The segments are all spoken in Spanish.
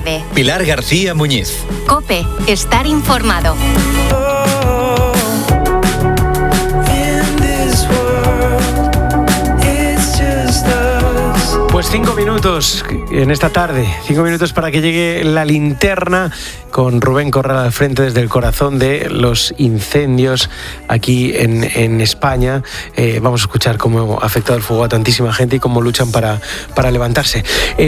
tarde. Pilar García Muñiz. COPE, estar informado. Pues 5 minutos en esta tarde, 5 minutos para que llegue la linterna con Rubén Corral al frente desde el corazón de los incendios aquí en España. Vamos a escuchar cómo ha afectado el fuego a tantísima gente y cómo luchan para levantarse.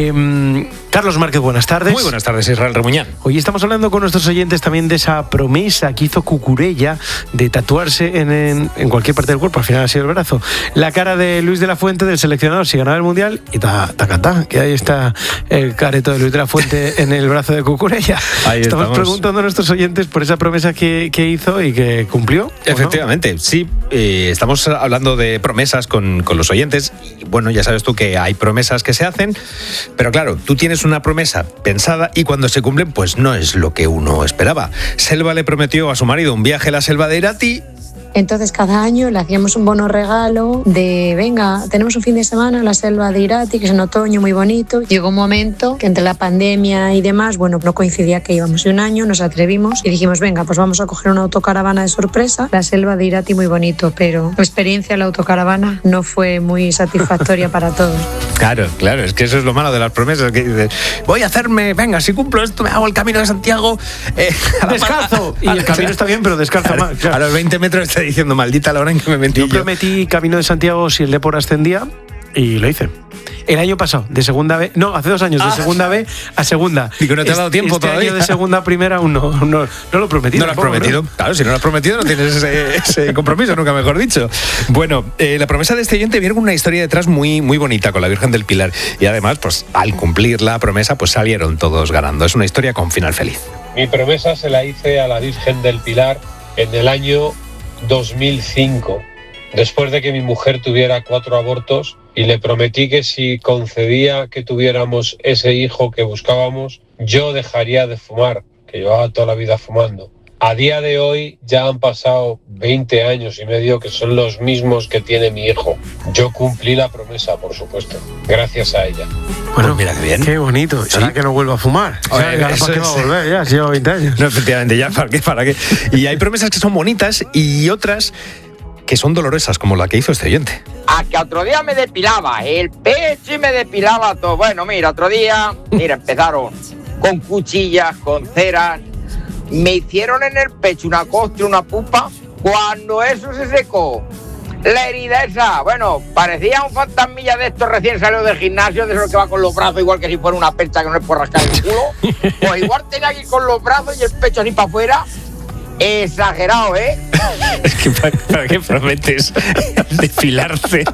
Carlos Márquez, buenas tardes. Muy buenas tardes, Israel Remuñán. Hoy estamos hablando con nuestros oyentes también de esa promesa que hizo Cucurella de tatuarse en cualquier parte del cuerpo, al final ha sido el brazo, la cara de Luis de la Fuente, del seleccionador, si ganaba el Mundial, y tacatá, que ahí está el careto de Luis de la Fuente en el brazo de Cucurella. Ahí estamos preguntando a nuestros oyentes por esa promesa que hizo y que cumplió. Efectivamente, ¿no? Sí, estamos hablando de promesas con los oyentes. Y bueno, ya sabes tú que hay promesas que se hacen, pero claro, tú tienes una promesa pensada y cuando se cumplen, pues no es lo que uno esperaba. Selva le prometió a su marido un viaje a la selva de Irati. Entonces cada año le hacíamos un bono regalo de, venga, tenemos un fin de semana en la selva de Irati, que es en otoño, muy bonito. Llegó un momento que entre la pandemia y demás, bueno, no coincidía que íbamos. Y un año nos atrevimos y dijimos, venga, pues vamos a coger una autocaravana de sorpresa. La selva de Irati muy bonito, pero la experiencia de la autocaravana no fue muy satisfactoria para todos. Claro, es que eso es lo malo de las promesas, que dices, voy a hacerme, venga, si cumplo esto, me hago el Camino de Santiago descalzo. Y el camino está bien, pero descalzo más. Claro. A los 20 metros está diciendo, maldita la hora en que me metí. Yo prometí Camino de Santiago si el Depor ascendía y lo hice. El año pasado, de segunda B, no, hace 2 años, de segunda B a segunda. Digo, no te ha dado tiempo todavía. Año de segunda a primera aún no lo he prometido. No lo has prometido, ¿no? Claro, si no lo has prometido no tienes ese compromiso, nunca mejor dicho. Bueno, la promesa de este oyente viene con una historia detrás muy, muy bonita con la Virgen del Pilar. Y además, pues al cumplir la promesa, pues salieron todos ganando. Es una historia con final feliz. Mi promesa se la hice a la Virgen del Pilar en el año 2005, después de que mi mujer tuviera 4 abortos, y le prometí que si concedía que tuviéramos ese hijo que buscábamos, yo dejaría de fumar, que llevaba toda la vida fumando. A día de hoy ya han pasado 20 años y medio, que son los mismos que tiene mi hijo. Yo cumplí la promesa, por supuesto, gracias a ella. Bueno, pues mira qué bien. Qué bonito. ¿Sí? Ahora que no vuelva a fumar. Oye, ¿Para qué va a volver? Ya, si lleva 20 años. No, efectivamente, ya, ¿para qué? Y hay promesas que son bonitas y otras que son dolorosas, como la que hizo este oyente. A que otro día me depilaba el pecho y me depilaba todo. Bueno, mira, otro día, empezaron con cuchillas, con ceras. Me hicieron en el pecho una costra, una pupa. Cuando eso se secó, la herida esa, bueno, parecía un fantasmilla de estos recién salido del gimnasio, de esos que va con los brazos igual que si fuera una percha que no es por rascar el culo. Pues igual tenía aquí con los brazos y el pecho así para afuera. Exagerado, ¿eh? Es que ¿para qué prometes depilarse?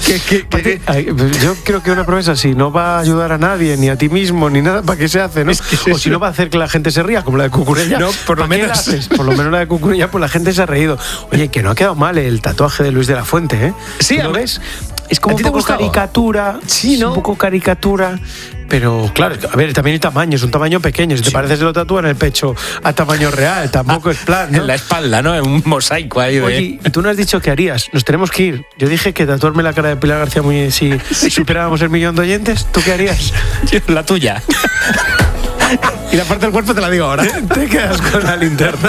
Yo creo que una promesa, si no va a ayudar a nadie, ni a ti mismo, ni nada, ¿para qué se hace, no? Es que o si no va a hacer que la gente se ría, como la de Cucurella. No, por lo menos. Por lo menos la de Cucurella, pues la gente se ha reído. Oye, que no ha quedado mal el tatuaje de Luis de la Fuente, ¿eh? Sí, ¿lo ves? Es como un poco caricatura. Sí, ¿no? Un poco caricatura. Pero claro, a ver, también el tamaño, es un tamaño pequeño. Si te parece, se lo tatúa en el pecho a tamaño real, tampoco es plan, ¿no? En la espalda, ¿no? Un mosaico ahí de... Oye, tú no has dicho qué harías. Nos tenemos que ir. Yo dije que tatuarme la cara de Pilar García Muñiz si superáramos el 1.000.000 de oyentes. ¿Tú qué harías? La tuya. Y la parte del cuerpo te la digo ahora. Te quedas con la linterna.